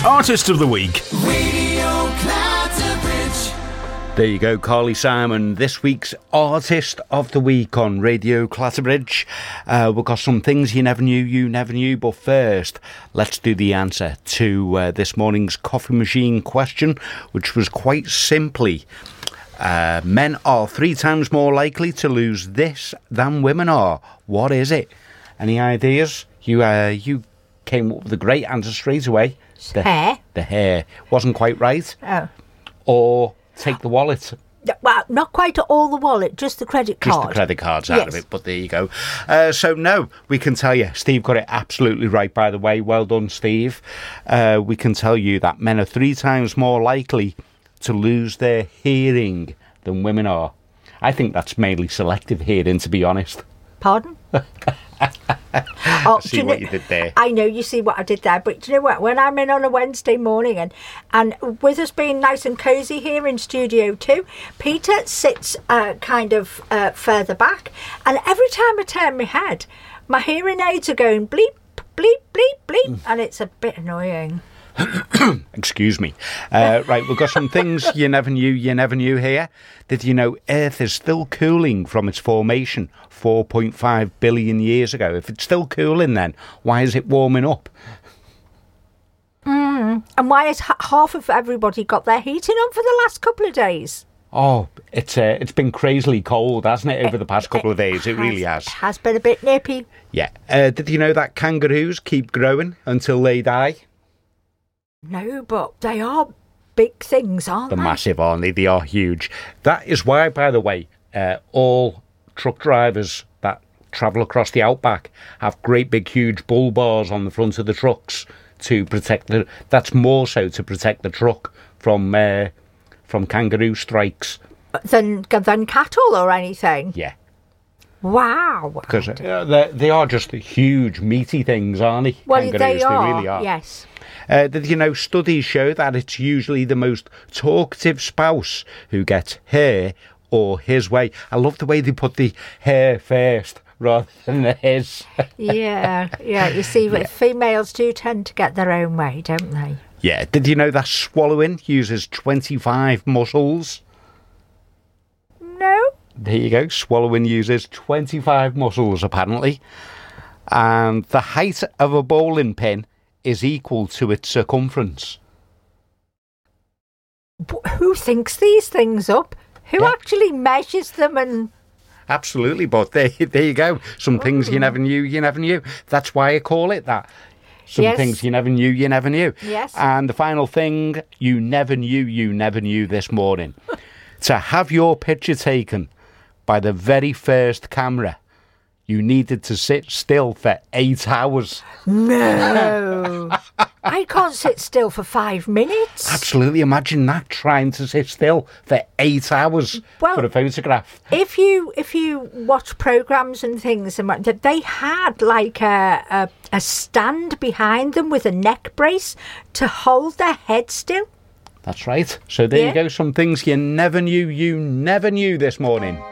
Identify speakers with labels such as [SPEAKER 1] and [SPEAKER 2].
[SPEAKER 1] Artist of the Week.
[SPEAKER 2] Radio Clatterbridge.
[SPEAKER 3] There you go, Carly Simon, this week's Artist of the Week on Radio Clatterbridge. We've got some things you never knew, but first, let's do the answer to this morning's coffee machine question, which was quite simply, men are 3 times more likely to lose this than women are. What is it? Any ideas? You came up with a great answer straight away.
[SPEAKER 4] Hair.
[SPEAKER 3] The hair. Wasn't quite right.
[SPEAKER 4] Oh.
[SPEAKER 3] Or take the wallet.
[SPEAKER 4] Well, not quite all the wallet, just the credit card.
[SPEAKER 3] Just the credit cards out of it, but there you go. So, no, we can tell you, Steve got it absolutely right, by the way. Well done, Steve. We can tell you that men are 3 times more likely to lose their hearing than women are. I think that's mainly selective hearing, to be honest.
[SPEAKER 4] Pardon?
[SPEAKER 3] See what you did there.
[SPEAKER 4] I know you see what I did there, but do you know what? When I'm in on a Wednesday morning and with us being nice and cosy here in Studio 2, Peter sits kind of further back, and every time I turn my head, my hearing aids are going bleep, bleep, bleep, bleep, and it's a bit annoying.
[SPEAKER 3] Excuse me. Right, we've got some things you never knew here. Did you know Earth is still cooling from its formation 4.5 billion years ago? If it's still cooling then, why is it warming up?
[SPEAKER 4] And why has half of everybody got their heating on for the last couple of days?
[SPEAKER 3] Oh, it's been crazily cold, hasn't it, over the past couple of days? It really has.
[SPEAKER 4] It has been a bit nippy.
[SPEAKER 3] Yeah. Did you know that kangaroos keep growing until they die?
[SPEAKER 4] No, but they are big things, aren't
[SPEAKER 3] They're
[SPEAKER 4] they?
[SPEAKER 3] massive, aren't they? They are huge. That is why, by the way, all truck drivers that travel across the outback have great big huge bull bars on the front of the trucks to protect that's more so to protect the truck from kangaroo strikes
[SPEAKER 4] than cattle or anything.
[SPEAKER 3] Yeah.
[SPEAKER 4] Wow.
[SPEAKER 3] Because they are just huge meaty things, aren't they?
[SPEAKER 4] Well,
[SPEAKER 3] Kangaroos,
[SPEAKER 4] they
[SPEAKER 3] really are.
[SPEAKER 4] Yes.
[SPEAKER 3] Did you know studies show that it's usually the most talkative spouse who gets her or his way? I love the way they put the her first rather than the his.
[SPEAKER 4] Yeah. You see, females do tend to get their own way, don't they?
[SPEAKER 3] Yeah. Did you know that swallowing uses 25 muscles?
[SPEAKER 4] No.
[SPEAKER 3] There you go. Swallowing uses 25 muscles, apparently. And the height of a bowling pin is equal to its circumference.
[SPEAKER 4] Who thinks these things up? Who actually measures them and...
[SPEAKER 3] Absolutely, but there you go. Some things you never knew. That's why I call it that. Some things you never knew.
[SPEAKER 4] Yes.
[SPEAKER 3] And the final thing you never knew this morning. To have your picture taken by the very first camera, you needed to sit still for 8 hours.
[SPEAKER 4] No. I can't sit still for 5 minutes.
[SPEAKER 3] Absolutely. Imagine that, trying to sit still for 8 hours for a photograph.
[SPEAKER 4] If you watch programmes and things, they had like a stand behind them with a neck brace to hold their head still.
[SPEAKER 3] That's right. So there you go. Some things you never knew this morning.